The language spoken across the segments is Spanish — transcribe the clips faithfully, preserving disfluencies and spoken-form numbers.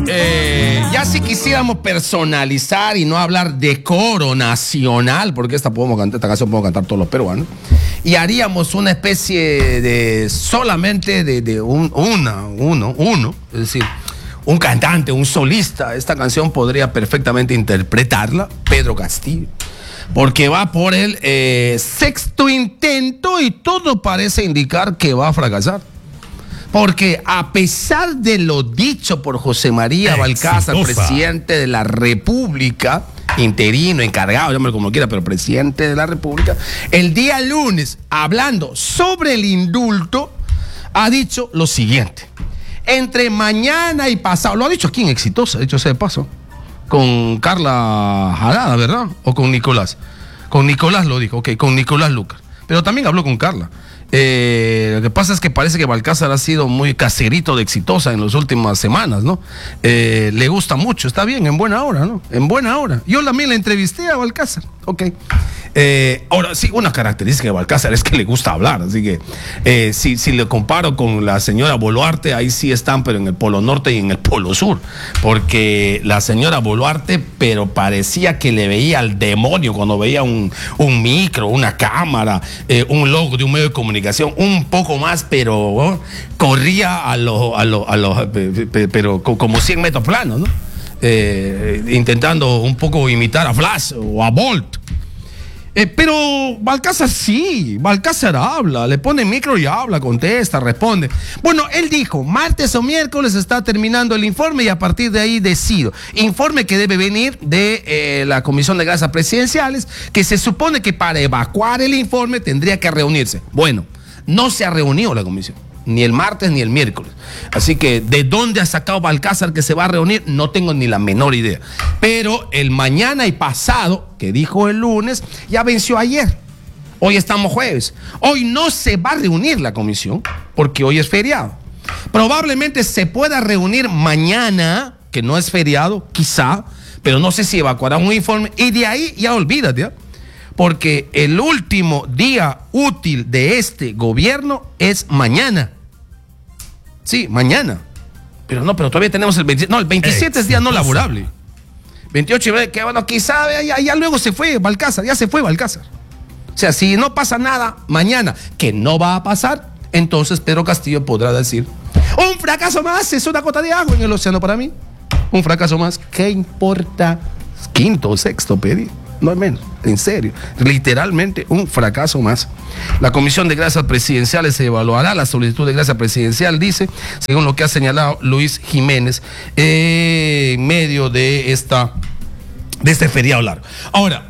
Eh, ya si quisiéramos personalizar y no hablar de coro nacional, porque esta podemos cantar, esta canción podemos cantar todos los peruanos, y haríamos una especie de solamente de, de un, una, uno, uno, es decir, un cantante, un solista. Esta canción podría perfectamente interpretarla Pedro Castillo, porque va por el eh, sexto intento y todo parece indicar que va a fracasar. Porque a pesar de lo dicho por José María Balcázar, presidente de la República, interino, encargado, llámalo como quiera, pero presidente de la República, el día lunes, hablando sobre el indulto, ha dicho lo siguiente: entre mañana y pasado, lo ha dicho aquí en Exitosa, dicho sea de paso, con Carla Jarada, ¿verdad? O con Nicolás. Con Nicolás lo dijo, ok, con Nicolás Lucas. Pero también habló con Carla. Eh, lo que pasa es que parece que Balcázar ha sido muy caserito de Exitosa en las últimas semanas, ¿no? Eh, le gusta mucho, está bien, en buena hora, ¿no? En buena hora. Yo también le entrevisté a Balcázar, ok. Eh, ahora, sí, una característica de Balcázar es que le gusta hablar, así que eh, si, si le comparo con la señora Boluarte, ahí sí están, pero en el Polo Norte y en el Polo Sur, porque la señora Boluarte, pero parecía que le veía al demonio cuando veía un, un micro, una cámara, eh, un logo de un medio de comunicación, un poco más, pero oh, corría a los, a los, a los, pero como cien metros planos, ¿no? Eh, intentando un poco imitar a Flash o a Bolt. Eh, pero Balcázar sí, Balcázar habla, le pone micro y habla, contesta, responde. Bueno, él dijo, martes o miércoles está terminando el informe y a partir de ahí decido. Informe que debe venir de eh, la Comisión de Gracias Presidenciales, que se supone que para evacuar el informe tendría que reunirse. Bueno, no se ha reunido la comisión, ni el martes ni el miércoles. Así que de dónde ha sacado Balcázar que se va a reunir, no tengo ni la menor idea. Pero el mañana y pasado, que dijo el lunes, ya venció ayer. Hoy estamos jueves. Hoy no se va a reunir la comisión porque hoy es feriado. Probablemente se pueda reunir mañana, que no es feriado, quizá, pero no sé si evacuará un informe y de ahí ya olvídate, ¿eh? Porque el último día útil de este gobierno es mañana. Sí, mañana. Pero no, pero todavía tenemos el veintisiete. No, el veintisiete es día no laborable. veintiocho, que bueno, quizá ya, ya luego se fue Balcázar, ya se fue Balcázar. O sea, si no pasa nada mañana, que no va a pasar, entonces Pedro Castillo podrá decir, un fracaso más, es una gota de agua en el océano para mí. Un fracaso más, ¿qué importa? Quinto o sexto pedí. No es menos, en serio, literalmente un fracaso más. La Comisión de Gracias Presidenciales se evaluará la solicitud de gracia presidencial, dice, según lo que ha señalado Luis Jiménez, eh, en medio de esta de este feriado largo. Ahora,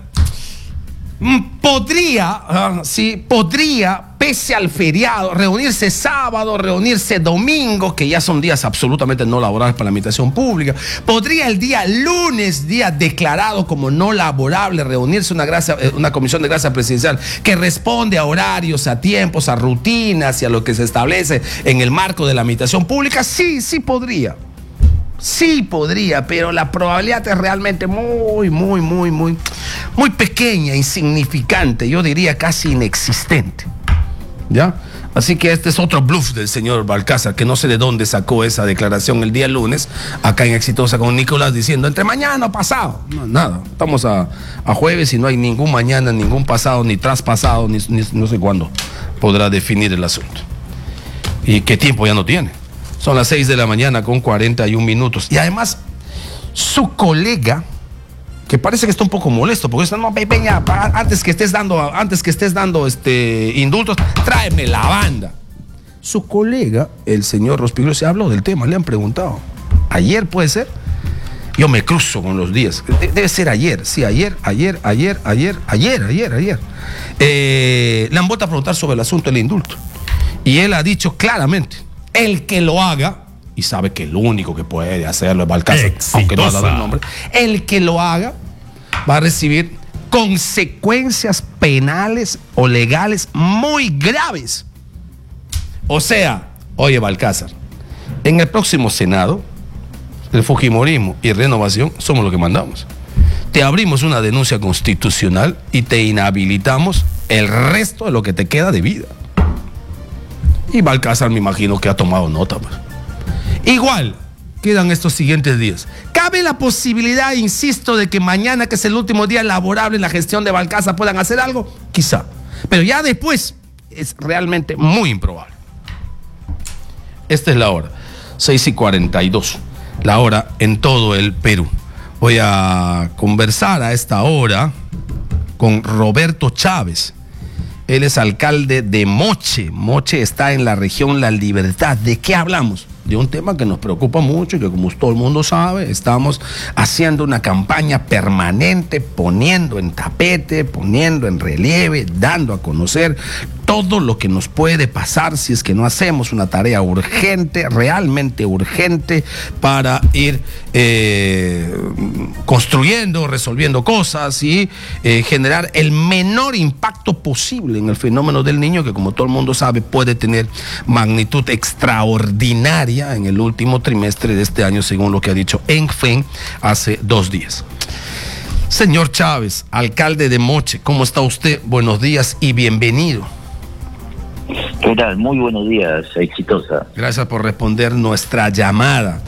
podría, uh, sí, podría, pese al feriado, reunirse sábado, reunirse domingo, que ya son días absolutamente no laborables para la administración pública. Podría el día lunes, día declarado como no laborable, reunirse una, gracia, una comisión de gracia presidencial que responde a horarios, a tiempos, a rutinas y a lo que se establece en el marco de la administración pública. Sí, sí podría. Sí podría, pero la probabilidad es realmente muy, muy, muy, muy, muy pequeña, insignificante, yo diría casi inexistente. ¿Ya? Así que este es otro bluff del señor Balcázar, que no sé de dónde sacó esa declaración el día lunes, acá en Exitosa con Nicolás, diciendo entre mañana o pasado. No, nada, estamos a, a jueves y no hay ningún mañana, ningún pasado, ni traspasado, ni, ni no sé cuándo podrá definir el asunto. ¿Y qué tiempo ya no tiene? Son las seis de la mañana con cuarenta y un minutos. Y además, su colega, que parece que está un poco molesto, porque está, no, Peña, antes que estés dando, antes que estés dando este, indultos, tráeme la banda. Su colega, el señor Rospigliosi, se habló del tema, le han preguntado. ¿Ayer puede ser? Yo me cruzo con los días. Debe ser ayer, sí, ayer, ayer, ayer, ayer, ayer, ayer, ayer. Eh, le han vuelto a preguntar sobre el asunto del indulto. Y él ha dicho claramente, el que lo haga, y sabe que el único que puede hacerlo es Balcázar, Exitosa. Aunque no ha dado el nombre, el que lo haga va a recibir consecuencias penales o legales muy graves. O sea, oye Balcázar, en el próximo Senado, el Fujimorismo y Renovación somos los que mandamos. Te abrimos una denuncia constitucional y te inhabilitamos el resto de lo que te queda de vida. Y Balcázar me imagino que ha tomado nota, pues. Igual, quedan estos siguientes días. ¿Cabe la posibilidad, insisto, de que mañana, que es el último día laborable en la gestión de Balcasa, puedan hacer algo? Quizá. Pero ya después es realmente muy improbable. Esta es la hora, seis y cuarenta y dos, la hora en todo el Perú. Voy a conversar a esta hora con Roberto Chávez. Él es alcalde de Moche. Moche está en la región La Libertad. ¿De qué hablamos? De un tema que nos preocupa mucho y que, como todo el mundo sabe, estamos haciendo una campaña permanente, poniendo en tapete, poniendo en relieve, dando a conocer todo lo que nos puede pasar si es que no hacemos una tarea urgente, realmente urgente, para ir eh, construyendo, resolviendo cosas y eh, generar el menor impacto posible en el fenómeno del niño, que, como todo el mundo sabe, puede tener magnitud extraordinaria en el último trimestre de este año, según lo que ha dicho ENFEN hace dos días. Señor Chávez, alcalde de Moche, ¿cómo está usted? Buenos días y bienvenido. ¿Qué tal? Muy buenos días, exitosa. Gracias por responder nuestra llamada.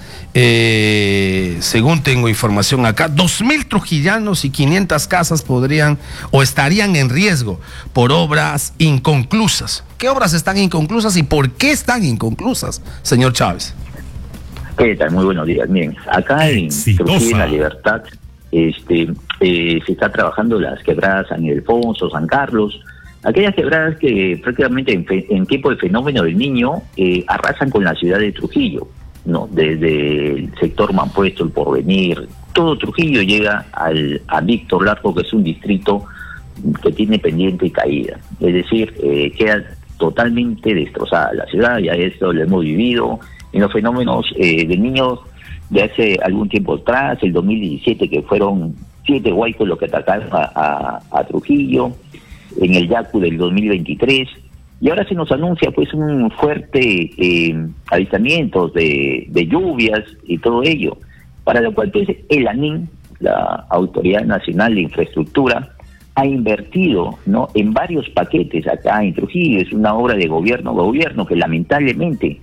Eh, según tengo información acá, dos mil trujillanos y quinientas casas podrían o estarían en riesgo por obras inconclusas. ¿Qué obras están inconclusas y por qué están inconclusas, señor Chávez? ¿Qué tal? Muy buenos días. Bien, acá en Trujillo, en La Libertad, este, eh, se está trabajando las quebradas San Ildefonso, San Carlos, aquellas quebradas que prácticamente en, fe, en tiempo de fenómeno del niño eh, arrasan con la ciudad de Trujillo, ¿no? Desde el sector Mampuesto, El Porvenir, todo Trujillo llega al, a Víctor Larco, que es un distrito que tiene pendiente y caída. Es decir, eh, queda totalmente destrozada la ciudad, ya esto lo hemos vivido en los fenómenos eh, de niños de hace algún tiempo atrás, el dos mil diecisiete, que fueron siete huaicos los que atacaron a, a, a Trujillo, en el Yacu del dos mil veintitrés, y ahora se nos anuncia pues un fuerte eh, avistamiento de, de lluvias y todo ello, para lo cual pues el ANIN, la Autoridad Nacional de Infraestructura, ha invertido, ¿no?, en varios paquetes acá en Trujillo. Es una obra de gobierno a gobierno que lamentablemente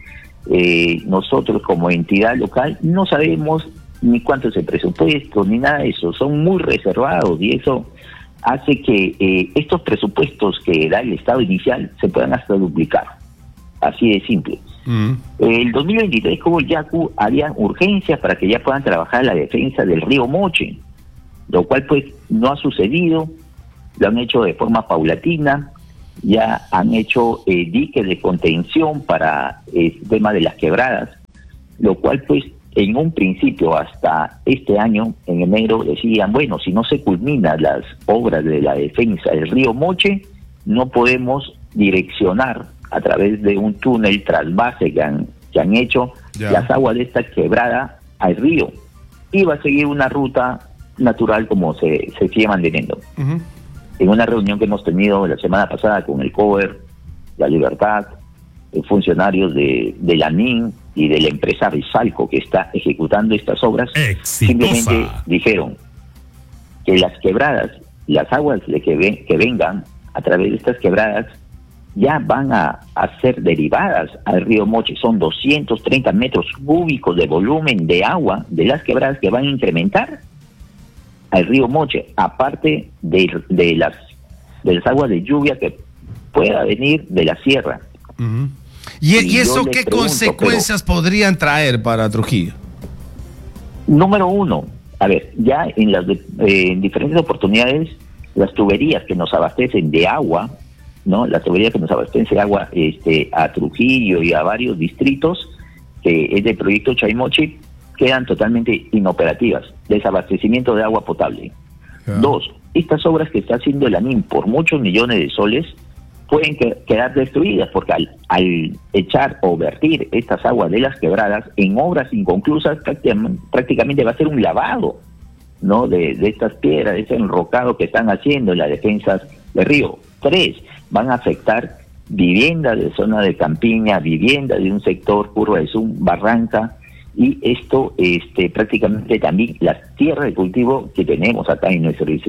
eh, nosotros como entidad local no sabemos ni cuánto es el presupuesto, ni nada de eso, son muy reservados, y eso hace que eh, estos presupuestos que da el Estado inicial se puedan hasta duplicar. Así de simple. Mm. El dos mil veintitrés, como el Yacu, había urgencias para que ya puedan trabajar la defensa del río Moche, lo cual pues no ha sucedido. Lo han hecho de forma paulatina, ya han hecho eh, diques de contención para el tema de las quebradas, lo cual pues en un principio, hasta este año, en enero, decían, bueno, si no se culminan las obras de la defensa del río Moche, no podemos direccionar a través de un túnel trasvase que han, que han hecho yeah. las aguas de esta quebrada al río. Y va a seguir una ruta natural como se, se sigue manteniendo. Uh-huh. En una reunión que hemos tenido la semana pasada con el COER, La Libertad, funcionarios de, de la ANIN y de la empresa Rizalco que está ejecutando estas obras, Exitosa. Simplemente dijeron que las quebradas, las aguas de que, ven, que vengan a través de estas quebradas ya van a, a ser derivadas al río Moche. Son doscientos treinta metros cúbicos de volumen de agua de las quebradas que van a incrementar al río Moche, aparte de, de, las, de las aguas de lluvia que pueda venir de la sierra. Uh-huh. ¿Y, y, ¿Y eso qué pregunto, consecuencias pero, podrían traer para Trujillo? Número uno, a ver, ya en las de, eh, en diferentes oportunidades, las tuberías que nos abastecen de agua, ¿no? Las tuberías que nos abastecen de agua este, a Trujillo y a varios distritos, que es del proyecto Chaymoche, quedan totalmente inoperativas. Desabastecimiento de agua potable. Yeah. Dos, estas obras que está haciendo el ANIN por muchos millones de soles pueden que, quedar destruidas, porque al, al echar o vertir estas aguas de las quebradas en obras inconclusas, prácticamente, prácticamente va a ser un lavado, ¿no?, de, de estas piedras, de ese enrocado que están haciendo en las defensas del río. Tres, van a afectar viviendas de zona de Campiña, viviendas de un sector, Curva de Zum, Barranca, y esto este prácticamente también las tierras de cultivo que tenemos acá en nuestro distrito.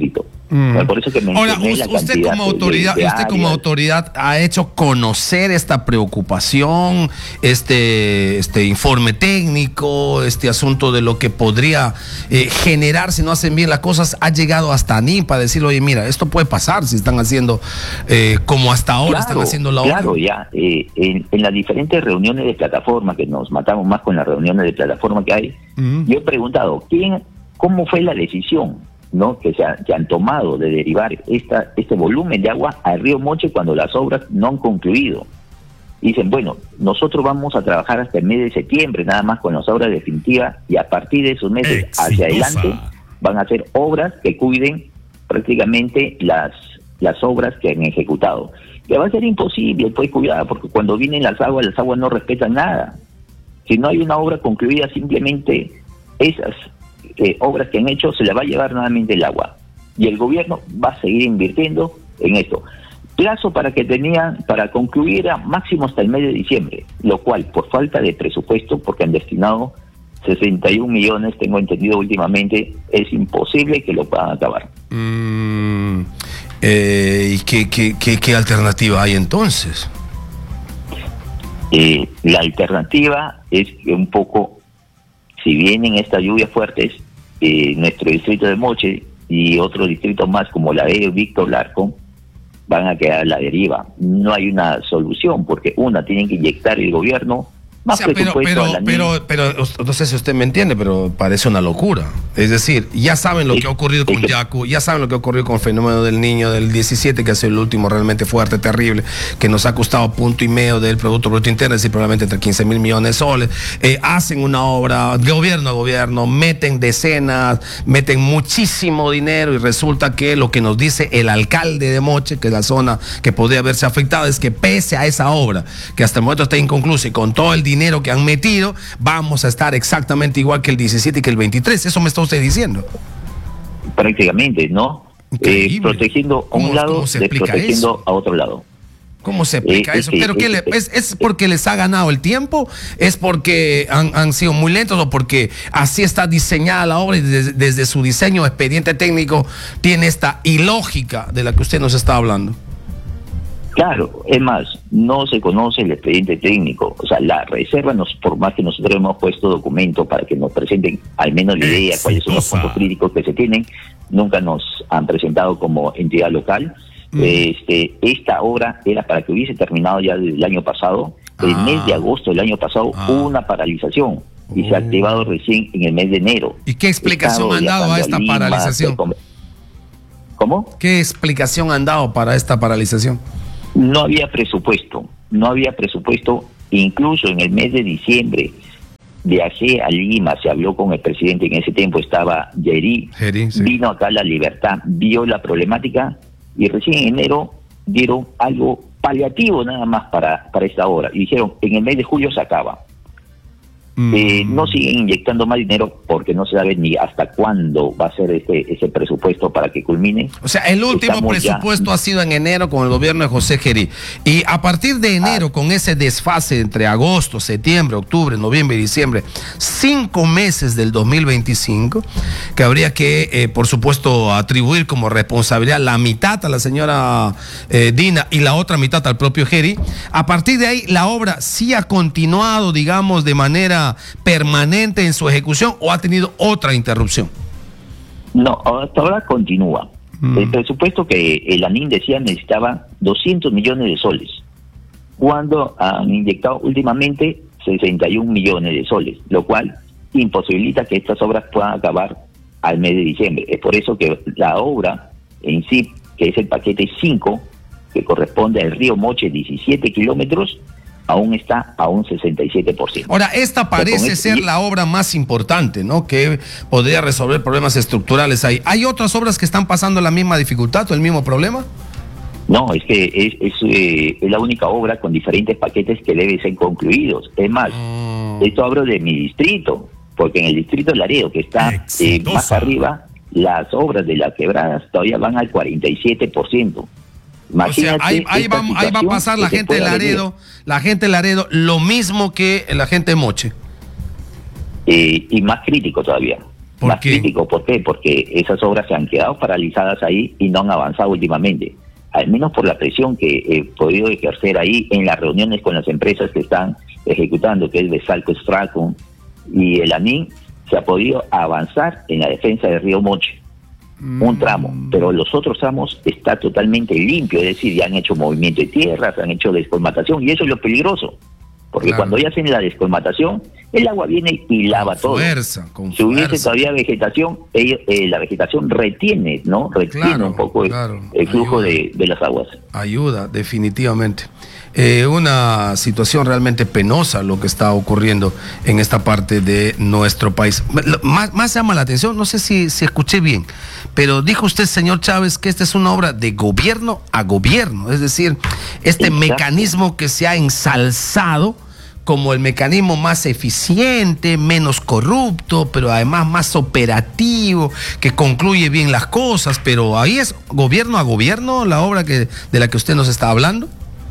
Mm. Por eso que mencioné Ahora, usted, la usted como autoridad, de, de usted como autoridad ha hecho conocer esta preocupación, este, este informe técnico, este asunto de lo que podría eh, generar si no hacen bien las cosas. Ha llegado hasta A N I para decirle, oye, mira, esto puede pasar si están haciendo eh, como hasta ahora claro, están haciendo la obra. Claro, ya. Eh, en, en las diferentes reuniones de plataforma, que nos matamos más con las reuniones de plataforma que hay, uh-huh. yo he preguntado, ¿quién, cómo fue la decisión? ¿No? Que, se, ha, que han tomado de derivar esta, este volumen de agua al río Moche cuando las obras no han concluido. Dicen, bueno, nosotros vamos a trabajar hasta el mes de septiembre, nada más con las obras definitivas, y a partir de esos meses Exitosa. hacia adelante van a hacer obras que cuiden prácticamente las, las obras que han ejecutado. Que va a ser imposible, pues cuidado, porque cuando vienen las aguas, las aguas no respetan nada. Si no hay una obra concluida, simplemente esas Eh, obras que han hecho se le va a llevar nuevamente el agua y el gobierno va a seguir invirtiendo en esto. Plazo para que tenían para concluir a máximo hasta el mes de diciembre, lo cual por falta de presupuesto, porque han destinado sesenta y un millones, tengo entendido últimamente, es imposible que lo puedan acabar. Mm, eh, ¿Y qué, qué, qué, qué alternativa hay entonces? Eh, la alternativa es que un poco, si vienen estas lluvias fuertes, eh, nuestro distrito de Moche y otros distritos más como la de Víctor Larco van a quedar a la deriva. No hay una solución porque una, tienen que inyectar el gobierno más o sea, pero, pero, pero, pero, no sé si usted me entiende, pero parece una locura. Es decir, ya saben lo es, que ha ocurrido con Yaku, ya saben lo que ha ocurrido con el fenómeno del niño del diecisiete, que ha sido el último realmente fuerte, terrible, que nos ha costado punto y medio del Producto Bruto Interno, es decir, probablemente entre quince mil millones de soles. Eh, hacen una obra, gobierno a gobierno, meten decenas, meten muchísimo dinero y resulta que lo que nos dice el alcalde de Moche, que es la zona que podría haberse afectado, es que pese a esa obra, que hasta el momento está inconclusa y con todo el dinero que han metido, vamos a estar exactamente igual que el diecisiete y que el veintitrés. Eso me está usted diciendo. Prácticamente, ¿no? Eh, protegiendo a un lado, desprotegiendo eso? a otro lado. ¿Cómo se explica eh, eso? Es que, ¿Pero qué es, le, es, ¿Es porque les ha ganado el tiempo? ¿Es porque han, han sido muy lentos o porque así está diseñada la obra y desde, desde su diseño, expediente técnico, tiene esta ilógica de la que usted nos está hablando? Claro, es más, no se conoce el expediente técnico, o sea, la reserva, nos, por más que nosotros hemos puesto documento para que nos presenten al menos la idea, Exitosa. cuáles son los puntos críticos que se tienen, nunca nos han presentado como entidad local. Mm. Este, esta obra era para que hubiese terminado ya desde el año pasado, el ah. mes de agosto del año pasado ah. hubo una paralización y oh. se ha activado recién en el mes de enero. ¿Y qué explicación han dado a esta a Lima, paralización? ¿Cómo? ¿Qué explicación han dado para esta paralización? No había presupuesto, no había presupuesto, incluso en el mes de diciembre viajé a Lima, se habló con el presidente, en ese tiempo estaba Yeri, sí. vino acá a La Libertad, vio la problemática y recién en enero dieron algo paliativo nada más para, para esta obra y dijeron, en el mes de julio se acaba. Mm. Eh, no siguen inyectando más dinero porque no se sabe ni hasta cuándo va a ser ese, ese presupuesto para que culmine. O sea, el último Estamos presupuesto ya... ha sido en enero con el gobierno de José Gerí. Y a partir de enero, ah. con ese desfase entre agosto, septiembre, octubre, noviembre y diciembre, cinco meses del dos mil veinticinco, que habría que, eh, por supuesto, atribuir como responsabilidad la mitad a la señora eh, Dina y la otra mitad al propio Gerí. A partir de ahí, la obra sí ha continuado, digamos, de manera permanente en su ejecución o ha tenido otra interrupción. No, hasta ahora continúa. Mm. El presupuesto que el ANIN decía necesitaba doscientos millones de soles, cuando han inyectado últimamente sesenta y un millones de soles, lo cual imposibilita que estas obras puedan acabar al mes de diciembre. Es por eso que la obra en sí, que es el paquete cinco, que corresponde al río Moche, diecisiete kilómetros, aún está a un sesenta y siete por ciento. Ahora, esta parece ser la obra más importante, ¿no? Que podría resolver problemas estructurales ahí. ¿Hay otras obras que están pasando la misma dificultad o el mismo problema? No, es que es, es, eh, es la única obra con diferentes paquetes que deben ser concluidos. Es más, mm. esto hablo de mi distrito, porque en el distrito de Laredo, que está eh, más arriba, las obras de las quebradas todavía van al cuarenta y siete por ciento. O sea, ahí, ahí, va, ahí va a pasar la gente de Laredo, la gente de Laredo, lo mismo que la gente de Moche. Eh, y más crítico todavía. más crítico. ¿Por qué? Porque esas obras se han quedado paralizadas ahí y no han avanzado últimamente, al menos por la presión que he podido ejercer ahí en las reuniones con las empresas que están ejecutando, que es Besalco Stracum y el ANIN. Se ha podido avanzar en la defensa de Río Moche, mm. un tramo, pero los otros tramos está totalmente limpio, es decir, ya han hecho movimiento de tierras, han hecho descolmatación, y eso es lo peligroso. Porque claro, cuando ya hacen la descolmatación, el agua viene y lava con todo. Fuerza, con si hubiese fuerza. Todavía vegetación, ellos, eh, la vegetación retiene, ¿no? Retiene claro, un poco claro. el, el flujo de, de las aguas. Ayuda, definitivamente. Eh, una situación realmente penosa lo que está ocurriendo en esta parte de nuestro país. Más, más llama la atención, no sé si, si escuché bien, pero dijo usted, señor Chávez, que esta es una obra de gobierno a gobierno, es decir, este Exacto. mecanismo que se ha ensalzado como el mecanismo más eficiente, menos corrupto, pero además más operativo, que concluye bien las cosas, pero ahí es gobierno a gobierno la obra que, de la que usted nos está hablando.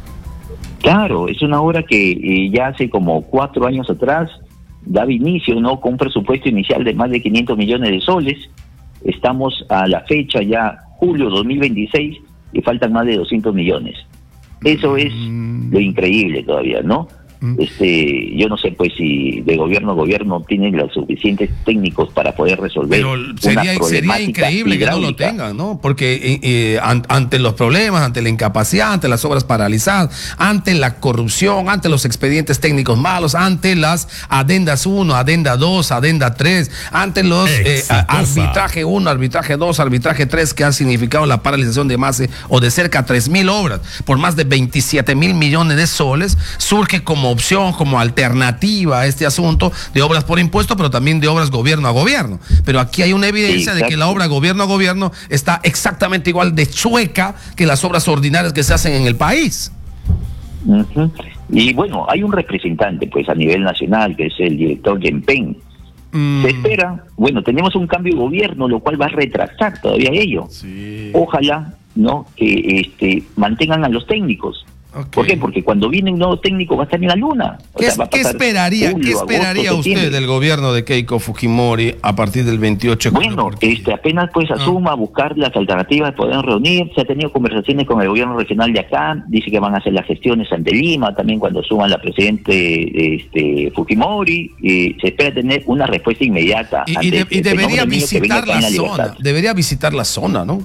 Claro, es una obra que eh, ya hace como cuatro años atrás daba inicio, ¿no? Con un presupuesto inicial de más de quinientos millones de soles. Estamos a la fecha ya, julio dos mil veintiséis, y faltan más de doscientos millones. Eso es mm. lo increíble todavía, ¿no? Este, yo no sé pues si de gobierno a gobierno tienen los suficientes técnicos para poder resolver. Pero sería, una sería increíble hidráulica. Que no lo tengan, ¿no? Porque eh, eh, an, ante los problemas, ante la incapacidad, ante las obras paralizadas, ante la corrupción, ante los expedientes técnicos malos, ante las adendas uno, adenda dos, adenda tres, ante los eh, arbitraje uno, arbitraje dos, arbitraje tres, que han significado la paralización de más de, o de cerca de tres mil obras por más de veintisiete mil millones de soles, surge como opción, como alternativa a este asunto de obras por impuesto, pero también de obras gobierno a gobierno. Pero aquí hay una evidencia sí, de que la obra gobierno a gobierno está exactamente igual de chueca que las obras ordinarias que se hacen en el país. Uh-huh. Y bueno, hay un representante pues a nivel nacional, que es el director Gempen. Mm. Se espera, bueno, tenemos un cambio de gobierno, lo cual va a retrasar todavía ello. Sí. Ojalá, ¿no?, que este mantengan a los técnicos. Okay. ¿Por qué? Porque cuando viene un nuevo técnico va a estar en la luna. O ¿Qué, sea, va a ¿qué esperaría, julio, ¿qué esperaría agosto, usted del gobierno de Keiko Fujimori a partir del veintiocho? Bueno, porque... este, apenas pues asuma, ah. buscar las alternativas, poder reunir. Se ha tenido conversaciones con el gobierno regional de acá. Dice que van a hacer las gestiones ante Lima, también cuando suman la presidente este, Fujimori. Y se espera tener una respuesta inmediata. Y, y, de, y debería visitar la, la zona. Debería visitar la zona, ¿no?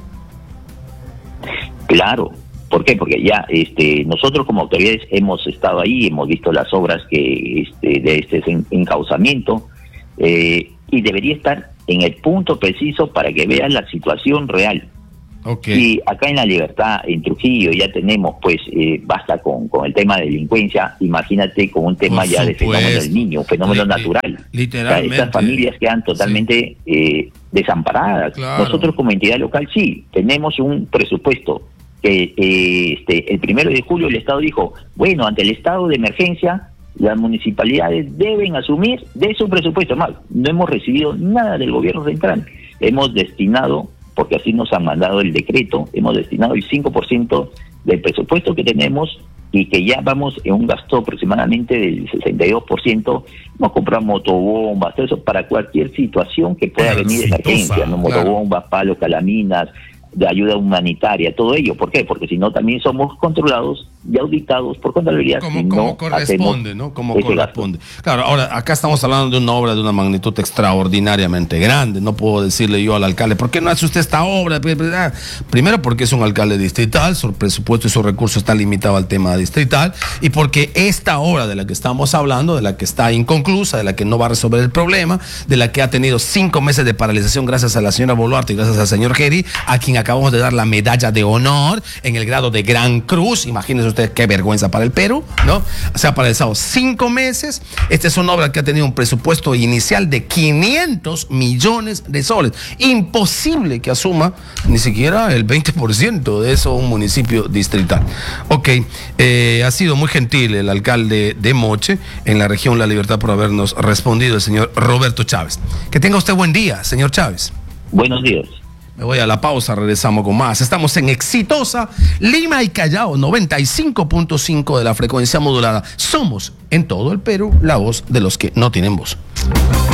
Claro. ¿Por qué? Porque ya este, nosotros como autoridades hemos estado ahí, hemos visto las obras que este, de este encauzamiento eh, y debería estar en el punto preciso para que vean la situación real. Okay. Y acá en La Libertad, en Trujillo, ya tenemos, pues, eh, basta con, con el tema de delincuencia, imagínate con un tema Por ya supuesto. de fenómeno del niño, un fenómeno li natural. Literalmente. O sea, estas familias quedan totalmente sí. eh, desamparadas. Claro. Nosotros como entidad local sí, tenemos un presupuesto. Que eh, este, el primero de julio el Estado dijo, bueno, ante el estado de emergencia, las municipalidades deben asumir de su presupuesto. Más, no hemos recibido nada del gobierno central. Hemos destinado, porque así nos han mandado el decreto, hemos destinado el cinco por ciento del presupuesto que tenemos y que ya vamos en un gasto aproximadamente del sesenta y dos por ciento. Nos compramos motobombas, todo eso para cualquier situación que pueda venir de emergencia, ¿no? Motobombas, claro. palos, calaminas, de ayuda humanitaria, todo ello. ¿Por qué? Porque si no también somos controlados y auditados por Contraloría. Como, si como no corresponde, ¿no? Como corresponde. Gasto. Claro, ahora acá estamos hablando de una obra de una magnitud extraordinariamente grande. No puedo decirle yo al alcalde, ¿por qué no hace usted esta obra? Primero porque es un alcalde distrital, su presupuesto y su recurso está limitado al tema distrital, y porque esta obra de la que estamos hablando, de la que está inconclusa, de la que no va a resolver el problema, de la que ha tenido cinco meses de paralización gracias a la señora Boluarte y gracias al señor Geri, a quien acabamos de dar la medalla de honor en el grado de Gran Cruz. Imagínense ustedes qué vergüenza para el Perú, ¿no? Se ha paralizado cinco meses. Esta es una obra que ha tenido un presupuesto inicial de quinientos millones de soles. Imposible que asuma ni siquiera el veinte por ciento de eso un municipio distrital. Ok, eh, ha sido muy gentil el alcalde de Moche, en la región La Libertad, por habernos respondido, el señor Roberto Chávez. Que tenga usted buen día, señor Chávez. Buenos días. Me voy a la pausa, regresamos con más. Estamos en Exitosa, Lima y Callao, noventa y cinco punto cinco de la frecuencia modulada. Somos en todo el Perú la voz de los que no tienen voz.